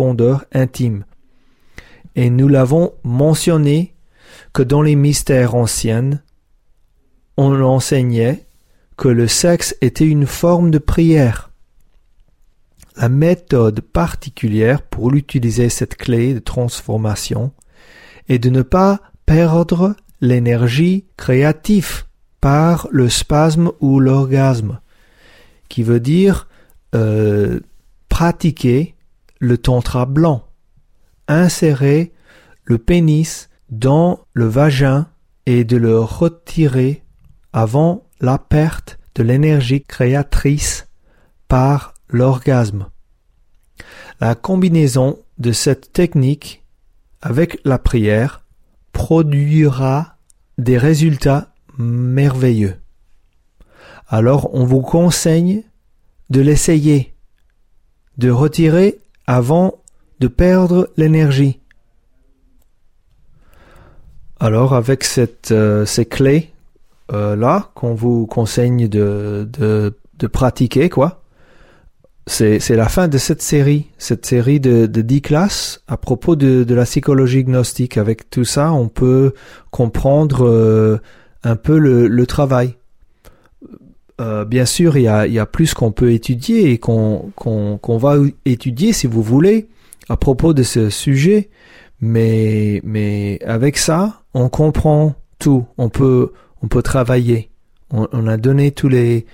profondeur intime. Et nous l'avons mentionné que dans les mystères anciens, on enseignait que le sexe était une forme de prière. La méthode particulière pour utiliser cette clé de transformation est de ne pas perdre l'énergie créative par le spasme ou l'orgasme, qui veut dire pratiquer le tantra blanc, insérer le pénis dans le vagin et de le retirer avant la perte de l'énergie créatrice par l'orgasme. La combinaison de cette technique avec la prière produira des résultats merveilleux. Alors on vous conseille de l'essayer, de retirer avant de perdre l'énergie. Alors avec ces clés là qu'on vous conseille de pratiquer, quoi, c'est la fin de cette série de 10 classes à propos de la psychologie gnostique. Avec tout ça, on peut comprendre un peu le travail. Bien sûr, il y a plus qu'on peut étudier et qu'on va étudier, si vous voulez, à propos de ce sujet. Mais avec ça, on comprend tout. On peut travailler. On a donné tous les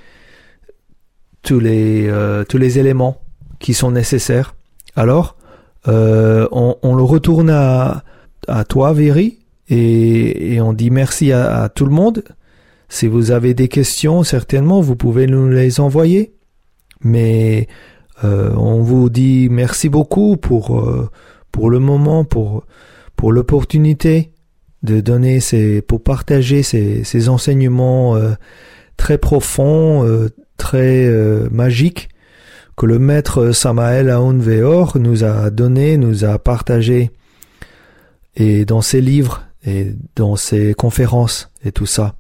éléments qui sont nécessaires. Alors, on le retourne à toi, Véry, et on dit merci à tout le monde. Si vous avez des questions, certainement, vous pouvez nous les envoyer. Mais on vous dit merci beaucoup pour le moment, pour l'opportunité de donner pour partager ces enseignements très profonds, très magiques que le maître Samael Aoun Weor nous a partagé, et dans ses livres et dans ses conférences et tout ça.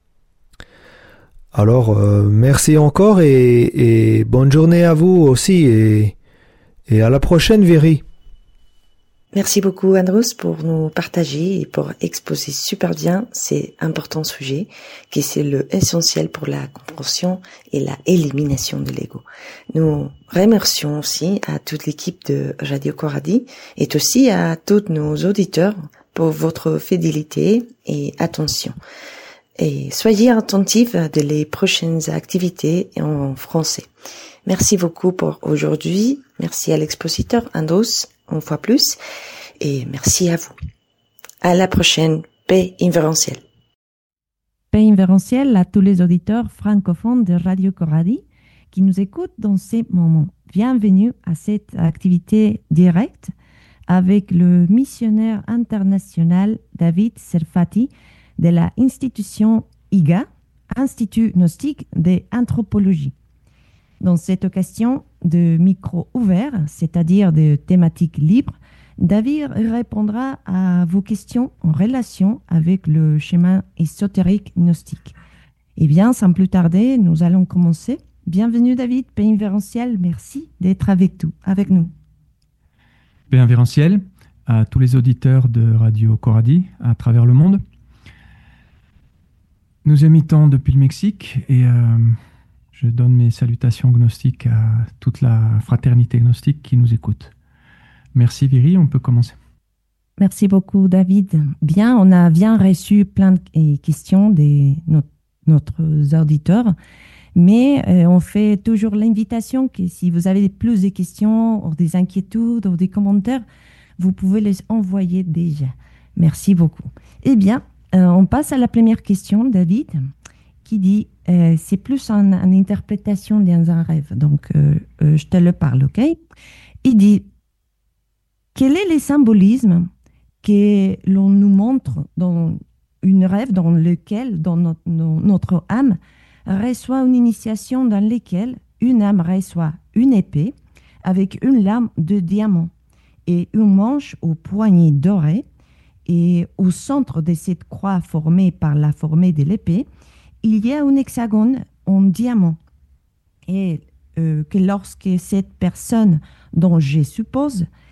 Alors, merci encore et bonne journée à vous aussi et à la prochaine, Véry. Merci beaucoup, Andros, pour nous partager et pour exposer super bien ces importants sujets qui c'est le essentiel pour la compréhension et la élimination de l'ego. Nous remercions aussi à toute l'équipe de Radio Coradi et aussi à tous nos auditeurs pour votre fidélité et attention. Et soyez attentifs de les prochaines activités en français. Merci beaucoup pour aujourd'hui. Merci à l'expositeur Andros, une fois plus. Et merci à vous. À la prochaine. Paix invérentielle. Paix invérentielle à tous les auditeurs francophones de Radio Coradi qui nous écoutent dans ces moments. Bienvenue à cette activité directe avec le missionnaire international David Serfati de la institution IGA, Institut Gnostique d'Anthropologie. Dans cette occasion de micro ouvert, c'est-à-dire de thématiques libres, David répondra à vos questions en relation avec le chemin ésotérique gnostique. Eh bien, sans plus tarder, nous allons commencer. Bienvenue David, Paix invérentielle, merci d'être avec nous. Paix invérentielle à tous les auditeurs de Radio Coradi à travers le monde. Nous émettons depuis le Mexique et je donne mes salutations gnostiques à toute la fraternité gnostique qui nous écoute. Merci Véry, on peut commencer. Merci beaucoup David. Bien, on a bien reçu plein de questions de notre auditeurs, mais on fait toujours l'invitation que si vous avez plus de questions, ou des inquiétudes, ou des commentaires, vous pouvez les envoyer déjà. Merci beaucoup. Eh bien, on passe à la première question, David, qui dit, c'est plus une interprétation d'un rêve, donc je te le parle, ok? Il dit, quel est le symbolisme que l'on nous montre dans un rêve dans lequel notre âme reçoit une initiation dans laquelle une âme reçoit une épée avec une lame de diamant et une manche au poignet doré, et au centre de cette croix formée par la formée de l'épée, il y a un hexagone en diamant. Et que lorsque cette personne, dont je suppose